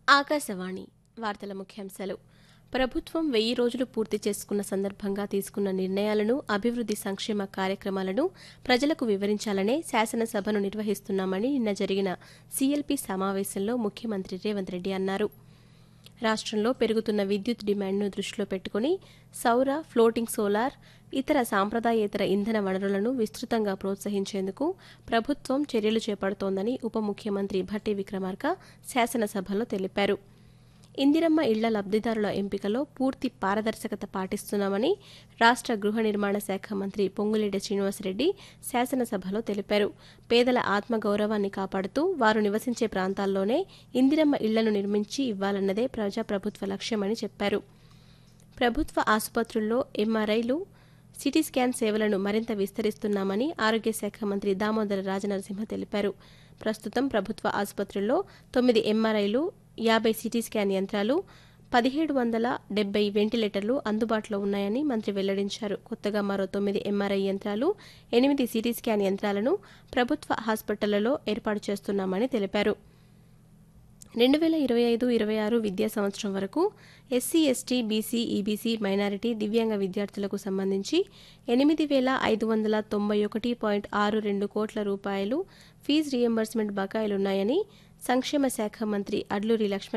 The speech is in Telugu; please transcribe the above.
ఆకాశవాణి వార్తల ముఖ్యాంశాలు. ప్రభుత్వం 1000 రోజులు పూర్తి చేసుకున్న సందర్భంగా తీసుకున్న నిర్ణయాలను, అభివృద్ధి సంక్షేమ కార్యక్రమాలను ప్రజలకు వివరించాలనే శాసనసభను నిర్వహిస్తున్నామని నిన్న జరిగిన సీఎల్పీ సమావేశంలో ముఖ్యమంత్రి రేవంత్ రెడ్డి అన్నారు. రాష్ట్రంలో పెరుగుతున్న విద్యుత్ డిమాండ్ను దృష్టిలో పెట్టుకుని సౌర, ఫ్లోటింగ్ సోలార్, ఇతర సాంప్రదాయేతర ఇంధన వనరులను విస్తృతంగా ప్రోత్సహించేందుకు ప్రభుత్వం చర్యలు చేపడుతోందని ఉప ముఖ్యమంత్రి భట్టి విక్రమార్క శాసనసభలో తెలిపారు. ఇందిరమ్మ ఇళ్ల లబ్ధిదారుల ఎంపికలో పూర్తి పారదర్శకత పాటిస్తున్నామని రాష్ట్ర గృహ నిర్మాణ శాఖ మంత్రి పొంగులేటి శ్రీనివాసరెడ్డి శాసనసభలో తెలిపారు. పేదల ఆత్మగౌరవాన్ని కాపాడుతూ వారు నివసించే ప్రాంతాల్లోనే ఇందిరమ్మ ఇళ్లను నిర్మించి ఇవ్వాలన్నదే ప్రజాప్రభుత్వ లక్ష్యమని చెప్పారు. ప్రభుత్వ ఆసుపత్రుల్లో ఎంఆర్ఐలు, సిటీ స్కాన్ సేవలను మరింత విస్తరిస్తున్నామని ఆరోగ్య శాఖ మంత్రి దామోదర రాజనరసింహ తెలిపారు. ప్రస్తుతం ప్రభుత్వ ఆసుపత్రుల్లో 9 ఎంఆర్ఐలు, 50 సిటీ స్కాన్ యంత్రాలు, 1770 వెంటిలేటర్లు అందుబాటులో ఉన్నాయని మంత్రి వెల్లడించారు. కొత్తగా మరో 9 ఎంఆర్ఐ యంత్రాలు, 8 సిటీ స్కాన్ యంత్రాలను ప్రభుత్వ హాస్పిటళ్లలో ఏర్పాటు చేస్తున్నామని తెలిపారు. 2025-26 విద్యా సంవత్సరం వరకు SC, ST, BC, EBC, minority, దివ్యాంగ విద్యార్థులకు సంబంధించి 8,591.62 కోట్ల రూపాయలు ఫీజు రీయింబర్స్మెంట్ బకాయిలున్నాయని సంక్షేమ శాఖ మంత్రి అడ్లూరి లక్ష్మణ్